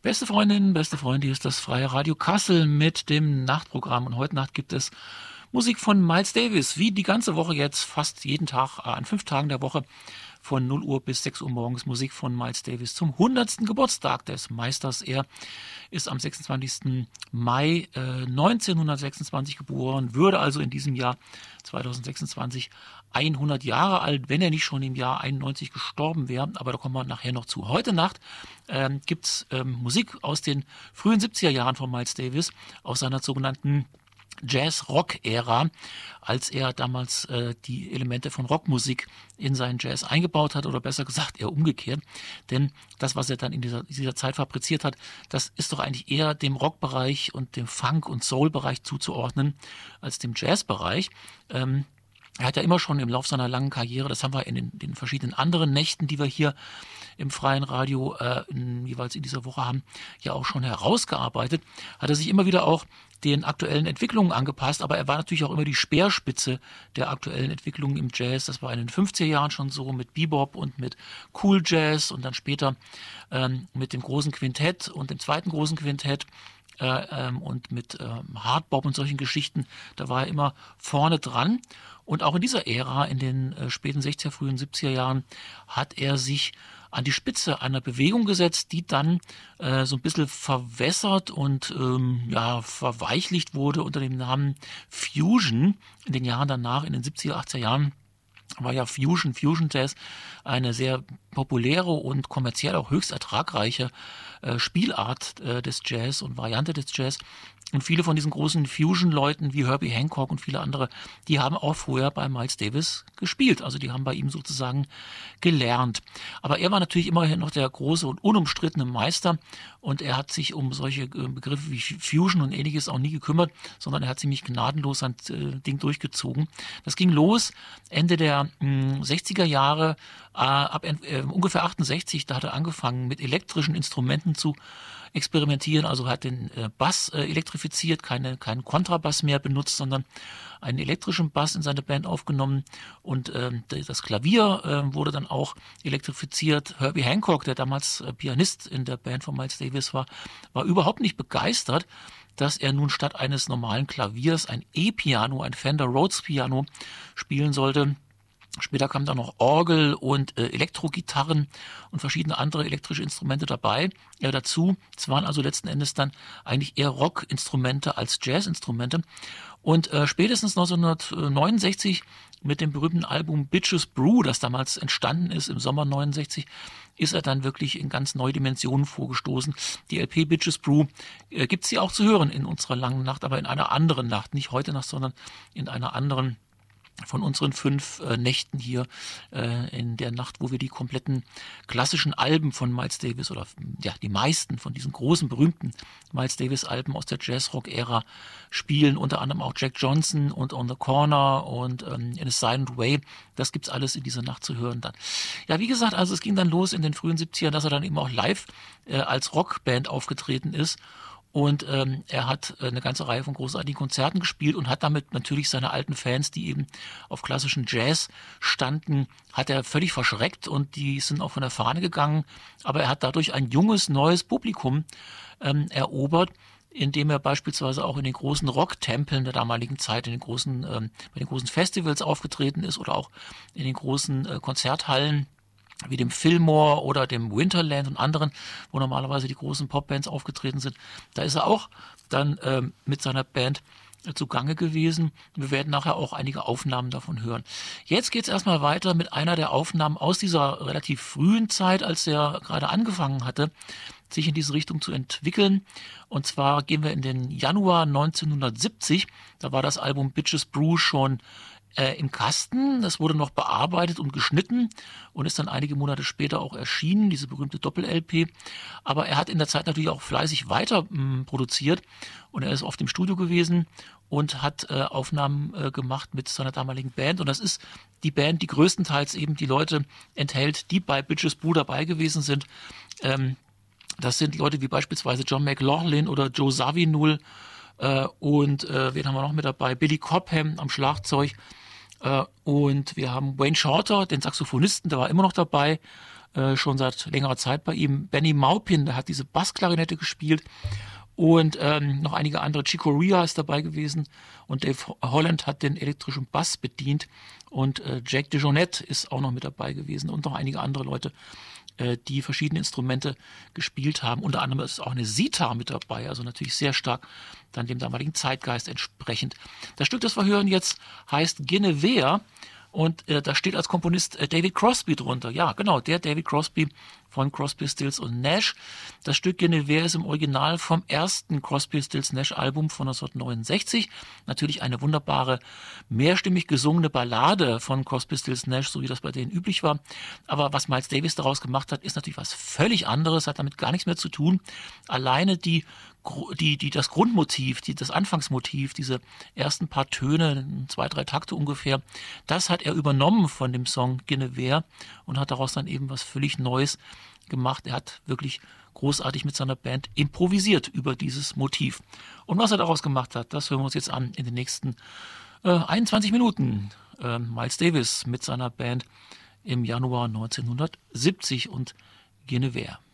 Beste Freundinnen, beste Freunde, hier ist das Freie Radio Kassel mit dem Nachtprogramm. Und heute Nacht gibt es Musik von Miles Davis, wie die ganze Woche jetzt, fast jeden Tag, an 5 Tagen der Woche, von 0 Uhr bis 6 Uhr morgens Musik von Miles Davis zum 100. Geburtstag des Meisters. Er ist am 26. Mai 1926 geboren, würde also in diesem Jahr 2026 100 Jahre alt, wenn er nicht schon im Jahr 91 gestorben wäre, aber da kommen wir nachher noch zu. Heute Nacht gibt's Musik aus den frühen 70er Jahren von Miles Davis, aus seiner sogenannten Jazz-Rock-Ära, als er damals die Elemente von Rockmusik in seinen Jazz eingebaut hat, oder besser gesagt eher umgekehrt. Denn das, was er dann in dieser Zeit fabriziert hat, das ist doch eigentlich eher dem Rockbereich und dem Funk- und Soul-Bereich zuzuordnen als dem Jazz-Bereich. Er hat ja immer schon im Laufe seiner langen Karriere, das haben wir in den verschiedenen anderen Nächten, die wir hier im freien Radio jeweils in dieser Woche haben, ja auch schon herausgearbeitet, hat er sich immer wieder auch den aktuellen Entwicklungen angepasst, aber er war natürlich auch immer die Speerspitze der aktuellen Entwicklungen im Jazz. Das war in den 50er Jahren schon so mit Bebop und mit Cool Jazz und dann später mit dem großen Quintett und dem zweiten großen Quintett und mit Hardbop und solchen Geschichten. Da war er immer vorne dran. Und auch in dieser Ära, in den späten 60er, frühen 70er Jahren, hat er sich an die Spitze einer Bewegung gesetzt, die dann so ein bisschen verwässert und verweichlicht wurde unter dem Namen Fusion. In den Jahren danach, in den 70er, 80er Jahren, war ja Fusion Jazz eine sehr populäre und kommerziell auch höchst ertragreiche Spielart des Jazz und Variante des Jazz. Und viele von diesen großen Fusion-Leuten wie Herbie Hancock und viele andere, die haben auch vorher bei Miles Davis gespielt. Also die haben bei ihm sozusagen gelernt. Aber er war natürlich immerhin noch der große und unumstrittene Meister und er hat sich um solche Begriffe wie Fusion und ähnliches auch nie gekümmert, sondern er hat ziemlich gnadenlos sein Ding durchgezogen. Das ging los Ende der 60er Jahre, ab ungefähr 68, da hat er angefangen mit elektrischen Instrumenten zu experimentieren, also hat den Bass elektrifiziert, keinen Kontrabass mehr benutzt, sondern einen elektrischen Bass in seine Band aufgenommen und das Klavier wurde dann auch elektrifiziert. Herbie Hancock, der damals Pianist in der Band von Miles Davis war überhaupt nicht begeistert, dass er nun statt eines normalen Klaviers ein E-Piano, ein Fender Rhodes Piano spielen sollte. Später kamen dann noch Orgel und Elektrogitarren und verschiedene andere elektrische Instrumente dazu. Es waren also letzten Endes dann eigentlich eher Rockinstrumente als Jazzinstrumente. Und spätestens 1969 mit dem berühmten Album Bitches Brew, das damals entstanden ist im Sommer 69, ist er dann wirklich in ganz neue Dimensionen vorgestoßen. Die LP Bitches Brew gibt's hier auch zu hören in unserer langen Nacht, aber in einer anderen Nacht, nicht heute Nacht, sondern in einer anderen von unseren 5 Nächten hier in der Nacht, wo wir die kompletten klassischen Alben von Miles Davis oder ja die meisten von diesen großen, berühmten Miles Davis Alben aus der Jazz-Rock-Ära spielen, unter anderem auch Jack Johnson und On the Corner und In a Silent Way. Das gibt's alles in dieser Nacht zu hören dann. Ja, wie gesagt, also es ging dann los in den frühen 70ern, dass er dann eben auch live als Rockband aufgetreten ist. Und er hat eine ganze Reihe von großartigen Konzerten gespielt und hat damit natürlich seine alten Fans, die eben auf klassischen Jazz standen, hat er völlig verschreckt und die sind auch von der Fahne gegangen. Aber er hat dadurch ein junges, neues Publikum erobert, indem er beispielsweise auch in den großen Rocktempeln der damaligen Zeit, bei den großen Festivals aufgetreten ist oder auch in den großen Konzerthallen wie dem Fillmore oder dem Winterland und anderen, wo normalerweise die großen Popbands aufgetreten sind. Da ist er auch dann mit seiner Band zugange gewesen. Wir werden nachher auch einige Aufnahmen davon hören. Jetzt geht's erstmal weiter mit einer der Aufnahmen aus dieser relativ frühen Zeit, als er gerade angefangen hatte, sich in diese Richtung zu entwickeln. Und zwar gehen wir in den Januar 1970. Da war das Album Bitches Brew schon im Kasten. Das wurde noch bearbeitet und geschnitten und ist dann einige Monate später auch erschienen, diese berühmte Doppel-LP. Aber er hat in der Zeit natürlich auch fleißig weiter produziert und er ist oft im Studio gewesen und hat Aufnahmen gemacht mit seiner damaligen Band. Und das ist die Band, die größtenteils eben die Leute enthält, die bei Bitches Brew dabei gewesen sind. Das sind Leute wie beispielsweise John McLaughlin oder Joe Zawinul und wen haben wir noch mit dabei? Billy Cobham am Schlagzeug. Und wir haben Wayne Shorter, den Saxophonisten, der war immer noch dabei. schon seit längerer Zeit bei ihm. Benny Maupin, der hat diese Bassklarinette gespielt. Und noch einige andere. Chico Rea ist dabei gewesen und Dave Holland hat den elektrischen Bass bedient und Jake DeJohnette ist auch noch mit dabei gewesen und noch einige andere Leute, die verschiedene Instrumente gespielt haben. Unter anderem ist auch eine Sitar mit dabei, also natürlich sehr stark dann dem damaligen Zeitgeist entsprechend. Das Stück, das wir hören jetzt, heißt Guinevere. Und da steht als Komponist David Crosby drunter. Ja, genau, der David Crosby von Crosby, Stills und Nash. Das Stück Guinevere ist im Original vom ersten Crosby, Stills, Nash Album von 1969. Natürlich eine wunderbare, mehrstimmig gesungene Ballade von Crosby, Stills, Nash, so wie das bei denen üblich war. Aber was Miles Davis daraus gemacht hat, ist natürlich was völlig anderes, hat damit gar nichts mehr zu tun. Alleine das Grundmotiv, das Anfangsmotiv, diese ersten paar Töne, 2, 3 Takte ungefähr, das hat er übernommen von dem Song Guinevere und hat daraus dann eben was völlig Neues gemacht. Er hat wirklich großartig mit seiner Band improvisiert über dieses Motiv. Und was er daraus gemacht hat, das hören wir uns jetzt an in den nächsten 21 Minuten. Miles Davis mit seiner Band im Januar 1970 und Guinevere.